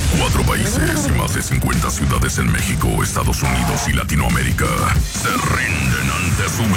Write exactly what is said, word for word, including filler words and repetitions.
Cuatro países y más de cincuenta ciudades en México, Estados Unidos y Latinoamérica se rinden ante su